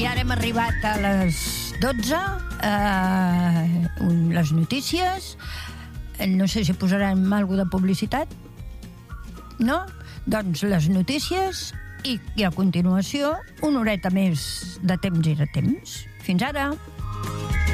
I ara hem arribat a les 12, les notícies. No sé si posarem alguna de publicitat. No? Doncs les notícies i a continuació una horeta més de temps i de temps. Fins ara!